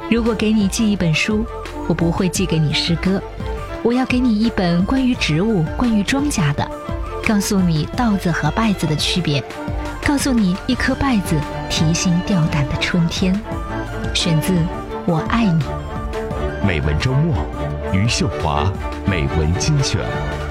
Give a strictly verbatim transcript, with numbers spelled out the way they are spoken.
如果给你寄一本书，我不会寄给你诗歌，我要给你一本关于植物、关于庄稼的，告诉你稻子和稗子的区别，告诉你一颗稗子提心吊胆的春天。选自《我爱你》。 美文周末，余秀华美文精选。